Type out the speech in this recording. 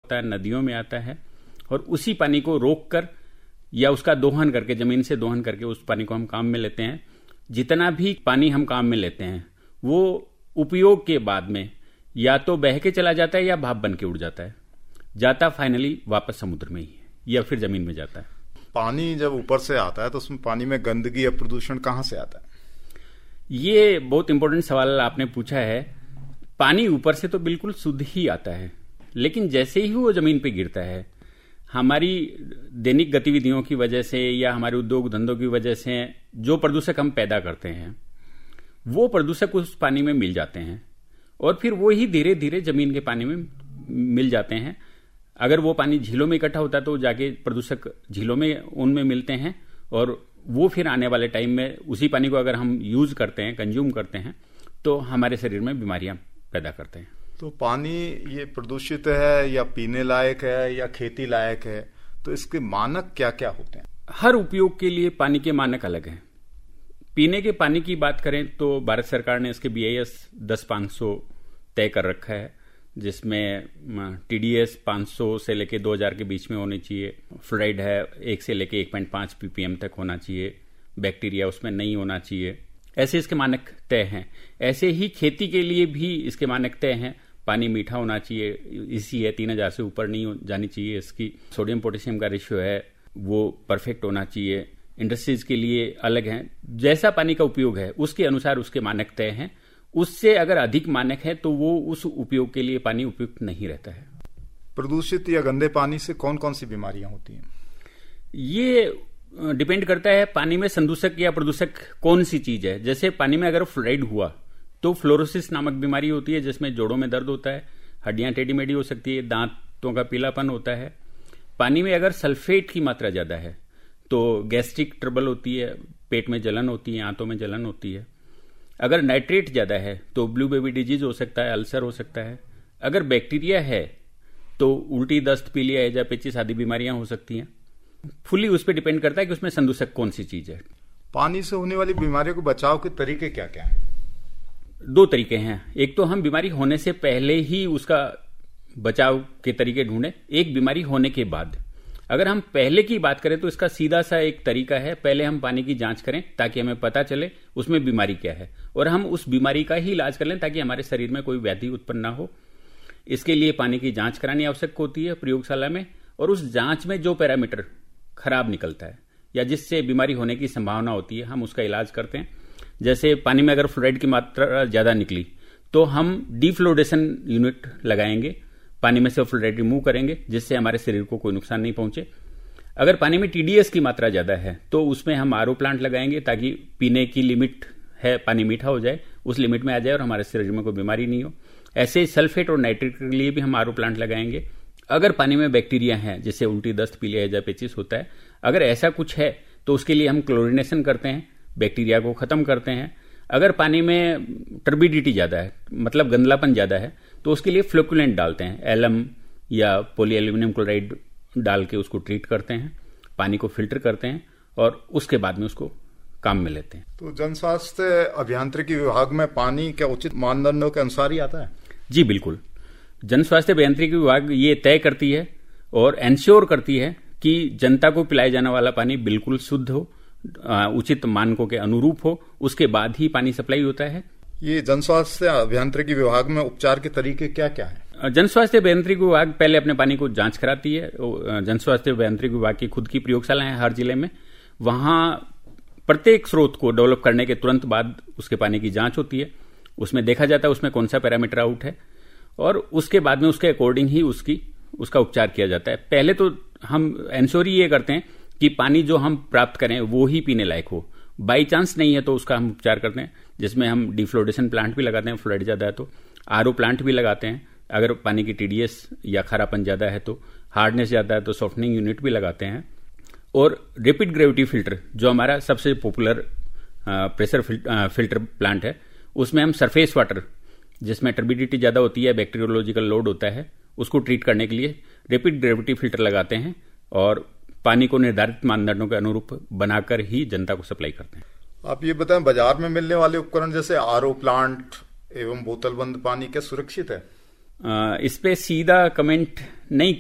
होता है, नदियों में आता है, और उसी पानी को रोक कर या उसका दोहन करके, जमीन से दोहन करके उस पानी को हम काम में लेते हैं। जितना भी पानी हम काम में लेते हैं वो उपयोग के बाद में या तो बह के चला जाता है या भाप बन के उड़ जाता है, जाता फाइनली वापस समुद्र में ही है या फिर जमीन में जाता है। पानी जब ऊपर से आता है तो उसमें पानी में गंदगी या प्रदूषण कहाँ से आता है? ये बहुत इंपॉर्टेंट सवाल आपने पूछा है। पानी ऊपर से तो बिल्कुल शुद्ध ही आता है, लेकिन जैसे ही वो जमीन पे गिरता है, हमारी दैनिक गतिविधियों की वजह से या हमारे उद्योग धंधों की वजह से जो प्रदूषक हम पैदा करते हैं वो प्रदूषक उस पानी में मिल जाते हैं और फिर वो ही धीरे धीरे जमीन के पानी में मिल जाते हैं। अगर वो पानी झीलों में इकट्ठा होता है तो जाके प्रदूषक झीलों में उनमें मिलते हैं और वो फिर आने वाले टाइम में उसी पानी को अगर हम यूज करते हैं, कंज्यूम करते हैं, तो हमारे शरीर में बीमारियां पैदा करते हैं। तो पानी ये प्रदूषित है या पीने लायक है या खेती लायक है, तो इसके मानक क्या क्या होते हैं? हर उपयोग के लिए पानी के मानक अलग हैं। पीने के पानी की बात करें तो भारत सरकार ने इसके BIS 10-500 तय कर रखा है, जिसमें TDS 500 से लेके 2000 के बीच में होनी चाहिए। फ्लोराइड है 1 से लेके 1.5 ppm तक होना चाहिए। बैक्टीरिया उसमें नहीं होना चाहिए। ऐसे इसके मानक तय हैं। ऐसे ही खेती के लिए भी इसके मानक तय हैं। पानी मीठा होना चाहिए, इसी है 3000 से ऊपर नहीं जानी चाहिए इसकी। सोडियम पोटेशियम का रेशियो है वो परफेक्ट होना चाहिए। इंडस्ट्रीज के लिए अलग हैं। जैसा पानी का उपयोग है उसके अनुसार उसके मानक तय हैं। उससे अगर अधिक मानक है तो वो उस उपयोग के लिए पानी उपयुक्त नहीं रहता है। प्रदूषित या गंदे पानी से कौन कौन सी बीमारियां होती हैं? ये डिपेंड करता है पानी में संदूषक या प्रदूषक कौन सी चीज है। जैसे पानी में अगर फ्लोराइड हुआ तो फ्लोरोसिस नामक बीमारी होती है, जिसमें जोड़ों में दर्द होता है, हड्डियां टेढ़ी मेढ़ी हो सकती है, दांतों का पीलापन होता है। पानी में अगर सल्फेट की मात्रा ज्यादा है तो गैस्ट्रिक ट्रबल होती है, पेट में जलन होती है, आंतों में जलन होती है। अगर नाइट्रेट ज्यादा है तो ब्लू बेबी डिजीज हो सकता है, अल्सर हो सकता है। अगर बैक्टीरिया है तो उल्टी, दस्त, पीलिया, हैजा, पेचिस आदि बीमारियां हो सकती हैं। फुली उस पर डिपेंड करता है कि उसमें संदूषक कौन सी चीज है। पानी से होने वाली बीमारियों को बचाव के तरीके क्या क्या हैं? 2 तरीके हैं। एक तो हम बीमारी होने से पहले ही उसका बचाव के तरीके ढूंढें, एक बीमारी होने के बाद। अगर हम पहले की बात करें तो इसका सीधा सा एक तरीका है, पहले हम पानी की जांच करें ताकि हमें पता चले उसमें बीमारी क्या है और हम उस बीमारी का ही इलाज कर लें ताकि हमारे शरीर में कोई व्याधि उत्पन्न ना हो। इसके लिए पानी की जांच करानी आवश्यक होती है प्रयोगशाला में, और उस जांच में जो पैरामीटर खराब निकलता है या जिससे बीमारी होने की संभावना होती है हम उसका इलाज करते हैं। जैसे पानी में अगर फ्लोराइड की मात्रा ज्यादा निकली तो हम डीफ्लोरेशन यूनिट लगाएंगे, पानी में से फ्लोराइड रिमूव करेंगे जिससे हमारे शरीर को कोई नुकसान नहीं पहुंचे। अगर पानी में TDS की मात्रा ज्यादा है तो उसमें हम RO प्लांट लगाएंगे ताकि पीने की लिमिट है, पानी मीठा हो जाए, उस लिमिट में आ जाए और हमारे शरीर में कोई बीमारी नहीं हो। ऐसे सल्फेट और नाइट्रेट के लिए भी हम RO प्लांट लगाएंगे। अगर पानी में बैक्टीरिया है जिससे उल्टी, दस्त, पीलिया, हैजा, पेचिस होता है, अगर ऐसा कुछ है तो उसके लिए हम क्लोरिनेशन करते हैं, बैक्टीरिया को खत्म करते हैं। अगर पानी में टर्बिडिटी ज्यादा है, मतलब गंदलापन ज्यादा है, तो उसके लिए फ्लोकुलेंट डालते हैं, एलम या पॉली एल्यूमिनियम क्लोराइड डाल के उसको ट्रीट करते हैं, पानी को फिल्टर करते हैं और उसके बाद में उसको काम में लेते हैं। तो जन स्वास्थ्य अभियांत्रिकी विभाग में पानी क्या उचित मानदंडों के अनुसार ही आता है? जी बिल्कुल। जन स्वास्थ्य अभियांत्रिकी विभाग ये तय करती है और एंश्योर करती है कि जनता को पिलाया जाने वाला पानी बिल्कुल शुद्ध हो, उचित मानकों के अनुरूप हो, उसके बाद ही पानी सप्लाई होता है। ये जन स्वास्थ्य अभियांत्रिकी विभाग में उपचार के तरीके क्या क्या है? जन स्वास्थ्य अभियांत्रिकी विभाग पहले अपने पानी को जांच कराती है। जन स्वास्थ्य अभियांत्रिकी विभाग की खुद की प्रयोगशाला है हर जिले में। वहां प्रत्येक स्रोत को डेवलप करने के तुरंत बाद उसके पानी की जांच होती है। उसमें देखा जाता है उसमें कौन सा पैरामीटर आउट है और उसके बाद में उसके अकॉर्डिंग ही उसका उपचार किया जाता है। पहले तो हम एंश्योर ये करते हैं कि पानी जो हम प्राप्त करें वो ही पीने लायक हो। बाई चांस नहीं है तो उसका हम उपचार करते हैं, जिसमें हम डिफ्लोरेशन प्लांट भी लगाते हैं, फ्लोराइड ज्यादा है तो RO प्लांट भी लगाते हैं। अगर पानी की TDS या खारापन ज्यादा है तो, हार्डनेस ज्यादा है तो सॉफ्टनिंग यूनिट भी लगाते हैं। और रैपिड ग्रेविटी फिल्टर जो हमारा सबसे पॉपुलर प्रेशर फिल्टर प्लांट है, उसमें हम सरफेस वाटर जिसमें टर्बिडिटी ज्यादा होती है, बैक्टीरियोलॉजिकल लोड होता है, उसको ट्रीट करने के लिए रैपिड ग्रेविटी फिल्टर लगाते हैं और पानी को निर्धारित मानदंडों के अनुरूप बनाकर ही जनता को सप्लाई करते हैं। आप ये बताएं, बाजार में मिलने वाले उपकरण जैसे RO प्लांट एवं बोतल बंद पानी क्या सुरक्षित है? इस पे सीधा कमेंट नहीं